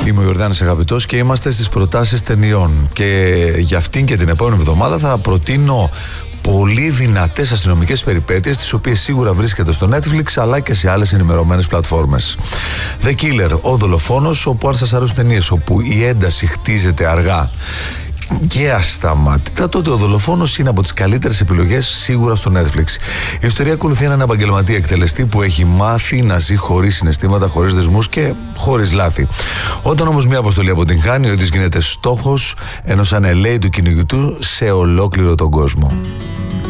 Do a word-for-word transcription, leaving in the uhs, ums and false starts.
Είμαι ο Ιορδάνης Αγαπητός και είμαστε στις προτάσεις ταινιών. Και για αυτήν και την επόμενη εβδομάδα θα προτείνω πολύ δυνατές αστυνομικές περιπέτειες, τις οποίες σίγουρα βρίσκεται στο Netflix αλλά και σε άλλες ενημερωμένες πλατφόρμες. The Killer, ο δολοφόνος, όπου αν σας αρέσουν ταινίες όπου η ένταση χτίζεται αργά και ασταμάτητα, τότε ο δολοφόνος είναι από τις καλύτερες επιλογές σίγουρα στο Netflix. Η ιστορία ακολουθεί έναν επαγγελματία εκτελεστή που έχει μάθει να ζει χωρίς συναισθήματα, χωρίς δεσμούς και χωρίς λάθη. Όταν όμως μια αποστολή αποτυγχάνει, ο ίδιος γίνεται στόχος ενός ανελαίητου κυνηγητού σε ολόκληρο τον κόσμο.